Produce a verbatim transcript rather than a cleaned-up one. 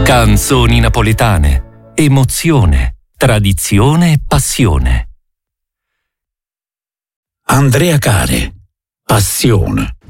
Canzoni napoletane, emozione, tradizione e passione. Andrea Care, passione.